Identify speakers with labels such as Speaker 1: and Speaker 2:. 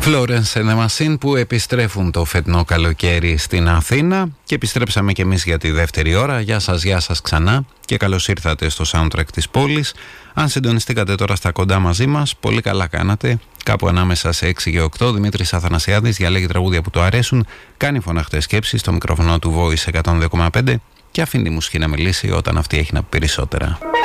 Speaker 1: Florence and the Machine που επιστρέφουν το φετινό καλοκαίρι στην Αθήνα και επιστρέψαμε και εμείς για τη δεύτερη ώρα. Γεια σας ξανά και καλώς ήρθατε στο soundtrack της πόλης. Αν συντονιστήκατε τώρα στα κοντά μαζί μας, πολύ καλά κάνατε. Κάπου ανάμεσα σε 6 και 8, Δημήτρης Αθανασιάδης διαλέγει τραγούδια που του αρέσουν, κάνει φωναχτές σκέψεις στο μικρόφωνο του Voice 102,5 και αφήνει τη μουσική να μιλήσει όταν αυτή έχει να πει περισσότερα.